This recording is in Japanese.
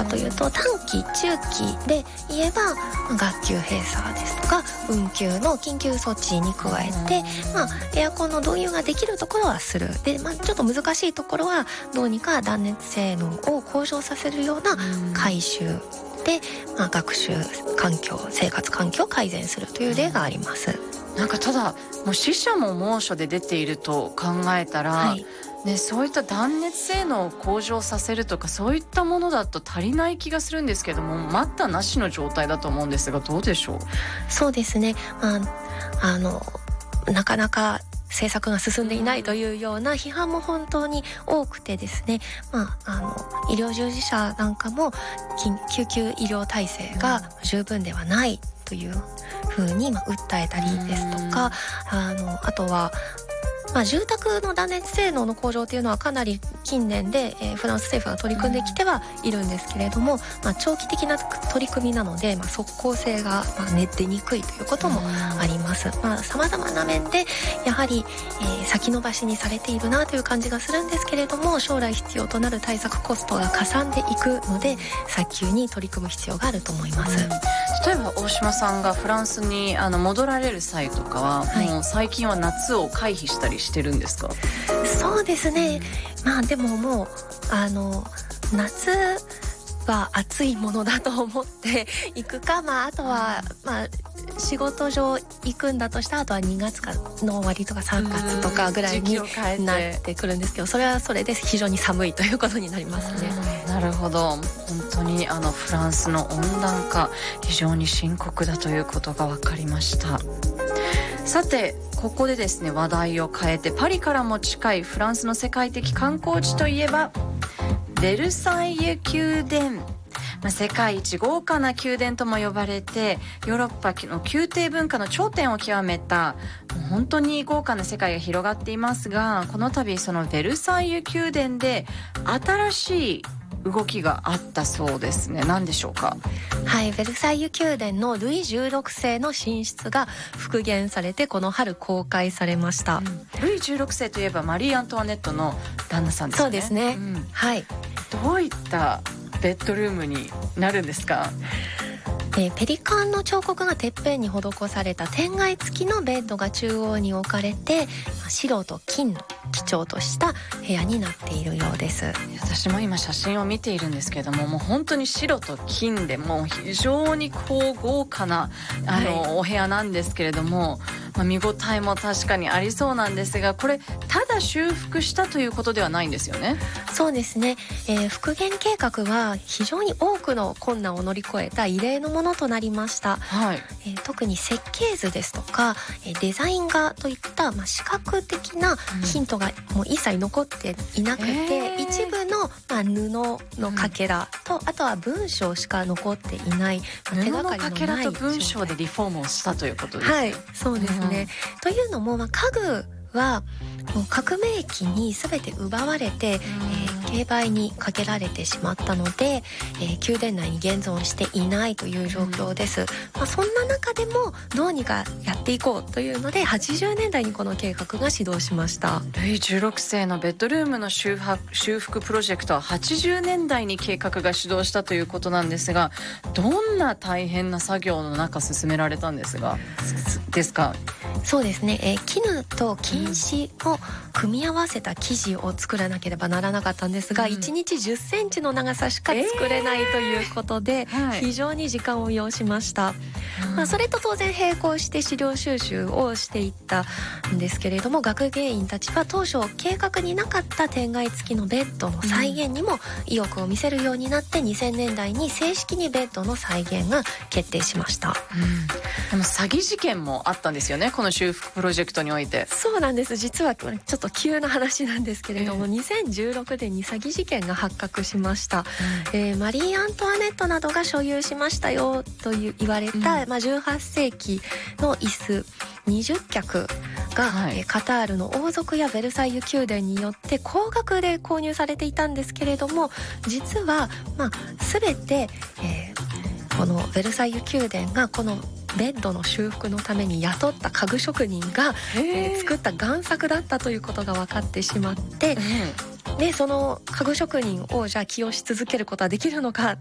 かというと、短期中期で言えば学級閉鎖ですとか運休の緊急措置に加えて、エアコンの導入ができるところはするで、ちょっと難しいところはどうにか断熱性能を向上させるような改修で、学習環境生活環境を改善するという例があります。 なんかただもう死者も猛暑で出ていると考えたら、そういった断熱性能を向上させるとかそういったものだと足りない気がするんですけども、待ったなしの状態だと思うんですが、どうでしょう？ そうですね、なかなか政策が進んでいないというような批判も本当に多くてですね、医療従事者なんかも救急医療体制が十分ではないというふうに訴えたりですとか、あとは住宅の断熱性能の向上というのはかなり近年で、フランス政府が取り組んできてはいるんですけれども、長期的な取り組みなので、即効性が、出にくいということもあります。様々な面でやはり、先延ばしにされているなという感じがするんですけれども、将来必要となる対策コストがかさんでいくので早急に取り組む必要があると思います。 例えば大島さんがフランスに戻られる際とかは、もう最近は夏を回避したりしてるんですか？ そうですね、でももう夏は暑いものだと思っていくか、あとは仕事上行くんだとしたら、あとは2月の終わりとか3月とかぐらいになってくるんですけど、それはそれで非常に寒いということになりますね。 なるほど。本当にフランスの温暖化非常に深刻だということが分かりました。さてここでですね、話題を変えて、パリからも近いフランスの世界的観光地といえばベルサイユ宮殿。世界一豪華な宮殿とも呼ばれて、ヨーロッパの宮廷文化の頂点を極めた本当に豪華な世界が広がっていますが、この度そのベルサイユ宮殿で新しい動きがあったそうですね。何でしょうか？ ベルサイユ宮殿のルイ16世の寝室が復元されて、この春公開されました。 ルイ16世といえばマリー・アントワネットの旦那さんですね。 そうですね、 どういったベッドルームになるんですか？ ペリカンの彫刻がてっぺんに施された天蓋付きのベッドが中央に置かれて、白と金の基調とした部屋になっているようです。 私も今写真を見ているんですけども、もう本当に白と金でもう非常に豪華なお部屋なんですけれども、見応えも確かにありそうなんですが、これただ修復したということではないんですよね？ そうですね、復元計画は非常に多くの困難を乗り越えた異例のものとなりました。特に設計図ですとかデザイン画といった視覚的なヒントがもう一切残っていなくて、一部の布のかけらと、あとは文章しか残っていない、手がかりのない布のかけらと文章でリフォームをしたということですね。 そうですね、というのも、家具はもう革命期に全て奪われて、競売にかけられてしまったので、宮殿内に現存していないという状況です。そんな中でもどうにかやっていこうというので、80年代にこの計画が始動しました。 ルイ16世のベッドルームの修復プロジェクトは80年代に計画が始動したということなんですが、どんな大変な作業の中進められたんですか？ そうですね、絹と金糸を組み合わせた生地を作らなければならなかったんですが、1日10センチの長さしか作れないということで、非常に時間を要しました。それと当然並行して資料収集をしていったんですけれども、学芸員たちは当初計画になかった天蓋付きのベッドの再現にも意欲を見せるようになって、2000年代に正式にベッドの再現が決定しました。 でも詐欺事件もあったんですよね、この修復プロジェクトにおいて。 そうなんです。実はちょっと急な話なんですけれども、2016年に詐欺事件が発覚しました。マリー・アントワネットなどが所有しましたよと言われた、18世紀の椅子20脚が、カタールの王族やベルサイユ宮殿によって高額で購入されていたんですけれども、実は全て、このベルサイユ宮殿がこのベッドの修復のために雇った家具職人が、作った贋作だったということが分かってしまって、でその家具職人をじゃあ起用し続けることはできるのか